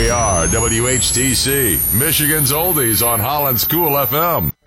We are WHTC, Michigan's Oldies on Holland's Cool FM.